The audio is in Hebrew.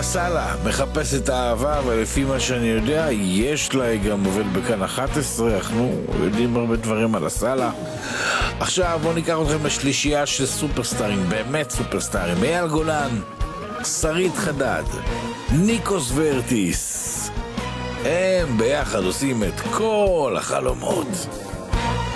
הסאלה מחפשת אהבה, ולפי מה שאני יודע, יש לה גם עובד בכאן 11, אנחנו יודעים הרבה דברים על הסאלה. עכשיו בואו ניקח אתכם לשלישייה של סופרסטארים, באמת סופרסטארים. אייל גולן, שרית חדד, ניקוס ורטיס, הם ביחד עושים את כל החלומות.